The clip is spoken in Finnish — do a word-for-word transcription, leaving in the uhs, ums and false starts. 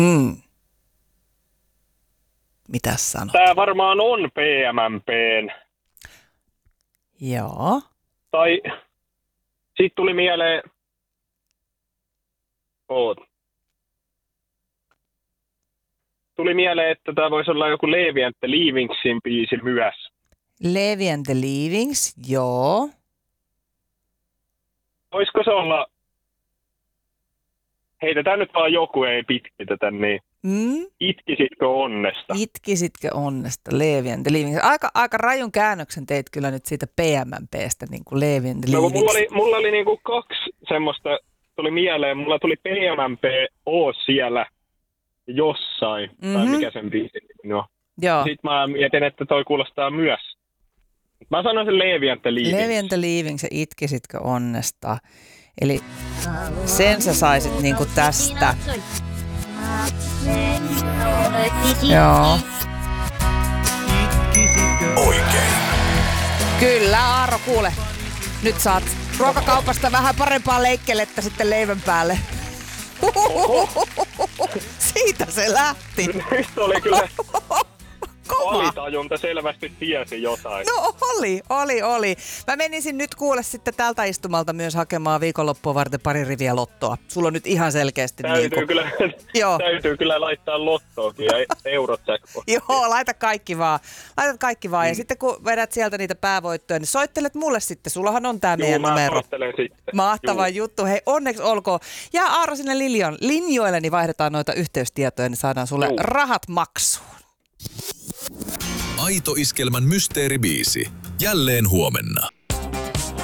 Mm. Mitäs sanot? Tää varmaan on P M M P:n. Joo. Tai sit tuli mieleen... Oot. Tuli mieleen, että tää voisi olla joku Levi and the Leavingsin biisi myös. Levi and the Leavings, joo. Voisiko se olla... Heitetään nyt vaan joku, ei pitkitetä, niin... Mm? Itkisitkö onnesta? Itkisitkö onnesta, Levi and the Leavings? Aika, aika rajun käännöksen teit kyllä nyt siitä P M M P:stä, niin kuin Levi and the No, Leavings. mulla oli, mulla oli niin kuin kaksi semmoista, tuli mieleen. Mulla tuli P M M P, Oo siellä jossain, mm-hmm. tai mikä sen biisi no. Joo. Sitten mä mietin, että toi kuulostaa myös. Mä sanon sen Levi and the Leavings. Levi and the Leavings ja itkisitkö onnesta. Eli sen sä saisit niinku tästä. Joo. Oikein. Kyllä, Aaro, kuule. Nyt saat ruokakaupasta vähän parempaa leikkelettä sitten leivän päälle. Siitä se lähti. Nyt oli kyllä alitajunta, selvästi tiesi jotain. No oli, oli, oli. Mä menisin nyt kuule sitten tältä istumalta myös hakemaan viikonloppua varten pari riviä lottoa. Sulla on nyt ihan selkeästi täytyy, niin kuin... kyllä, Joo. täytyy kyllä laittaa lottoakin ja eurot jackpottiin. Joo, laita kaikki vaan. Laitat kaikki vaan. Mm. Ja sitten kun vedät sieltä niitä päävoittoja, niin soittelet mulle sitten. Sullahan on tää meidän Juu, numero. Mä sitten. Mahtava Juu. juttu. Hei, onneksi olkoon. Ja Aaro sinne Lilion, linjoille, niin vaihdetaan noita yhteystietoja, niin saadaan sulle Juu. rahat maksuun. Aito Iskelmän mysteeribiisi. Jälleen huomenna.